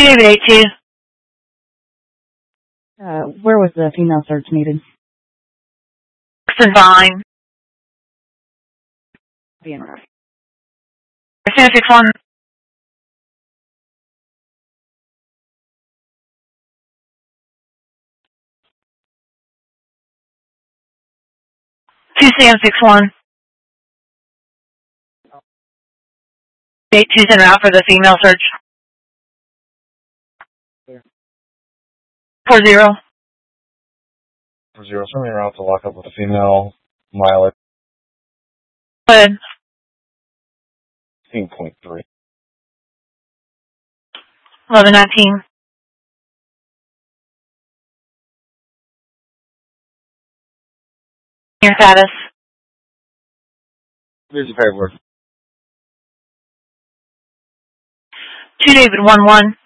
David 82. Where was the female search needed? Vine. Being right. 261. CM61. 82's en route for the female search. 40. 40, send me en route to lock up with the female mileage. Go ahead. 15.3. 1119. Your status. Here's your paperwork. 2 David 11.